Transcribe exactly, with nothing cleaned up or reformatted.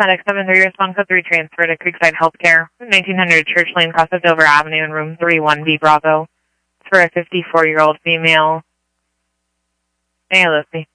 Medic seven three, response code three, transfer to Creekside Healthcare, nineteen hundred Church Lane, Costa Silver Avenue, in room three one B Bravo. It's for a fifty-four-year-old female. Hey, Lucy.